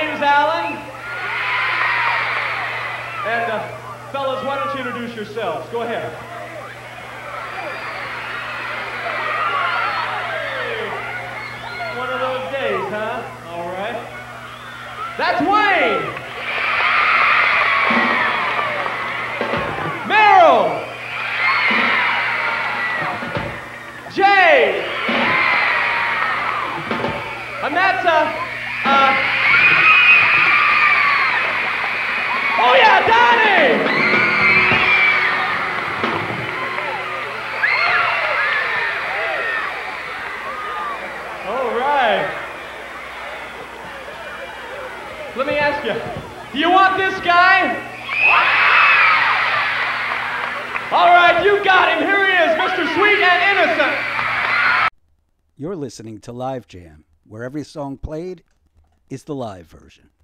name's Alan. And fellas, why don't you introduce yourselves? Go ahead. Hey, one of those days, huh? All right. That's Wayne. Meryl. Jay. And that's oh yeah, Donnie! All right. Let me ask you, do you want this guy? All right, you got him. Here he is, Mr. Sweet and Innocent. You're listening to Live Jam, where every song played is the live version.